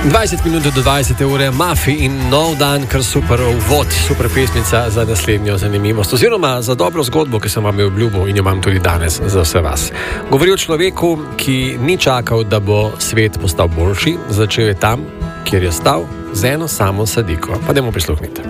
20 minut do 20 ure, Mafi in nov dan, kar super uvod, super pesmica za naslednjo zanimivost. Oziroma za dobro zgodbo, ki sem vam jo obljubil in jo imam tudi danes za vse vas. Govori o človeku, ki ni čakal, da bo svet postal boljši, začel je tam, kjer je stal, z eno samo sadiko. Pa dajmo prisluhniti.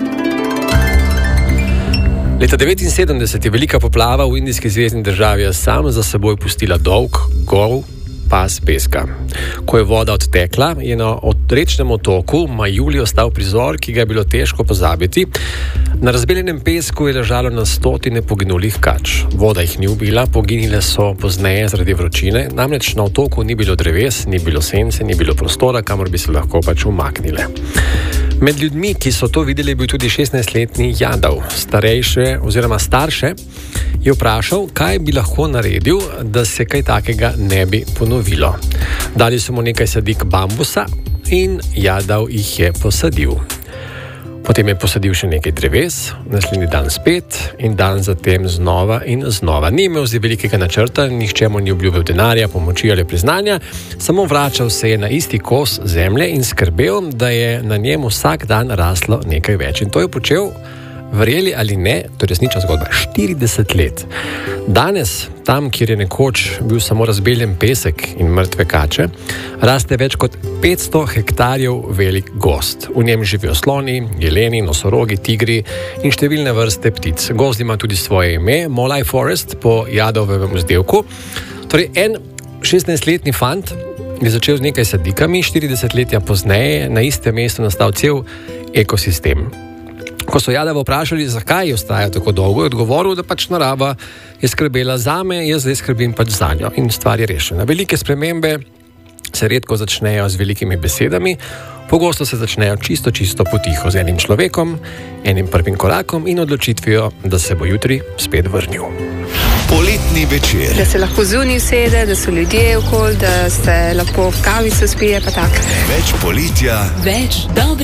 Leta 1979 je velika poplava v indijski zvezni državi Assam za seboj pustila dolg, gol pas peska. Ko je voda odtekla, je na rečnem otoku Majuli ostal prizor, ki ga je bilo težko pozabiti. Na razbeljenem pesku je ležalo na stotine poginulih kač. Voda jih ni ubila, poginile so pozneje zaradi vročine, namreč na otoku ni bilo dreves, ni bilo sence, ni bilo prostora, kamor bi se lahko pač umaknile. Med ljudmi, ki so to videli, je bil tudi 16-letni Jadav. Starše je vprašal, kaj bi lahko naredil, da se kaj takega ne bi ponovilo. Dali so mu nekaj sadik bambusa in Jadav jih je posadil. Potem je posadil še nekaj dreves, naslednji dan spet in dan zatem znova in znova. Ni imel zdaj velikega načrta, nihče mu ni obljubil denarja, pomoči ali priznanja, samo vračal se je na isti kos zemlje in skrbel, da je na njem vsak dan raslo nekaj več. In to je počel, verjeli ali ne, to je resnična zgodba, 40 let. Danes, tam, kjer je nekoč bil samo razbeljen pesek in mrtve kače, raste več kot 500 hektarjev velik gozd. V njem živijo sloni, jeleni, nosorogi, tigri in številne vrste ptic. Gozd ima tudi svoje ime, Molai Forest, po Jadovem vzdelku. Torej, en 16-letni fant je začel z nekaj sadikami, 40 letja pozneje na istem mestu nastal cel ekosistem. Ko so Jadava vprašali, zakaj je ostajal tako dolgo, je odgovoril, da pač narava je skrbela zame, jaz zdaj skrbim pač za njo in stvar je rešena. Velike spremembe se redko začnejo z velikimi besedami, pogosto se začnejo čisto potiho z enim človekom, enim prvim korakom in odločitvijo, da se bo jutri spet vrnil. Poletni večer. Da se lahko zunaj usede, da so ljudje okoli, da se lahko v kavico spije, pa tako. Več poletja. Več dobre.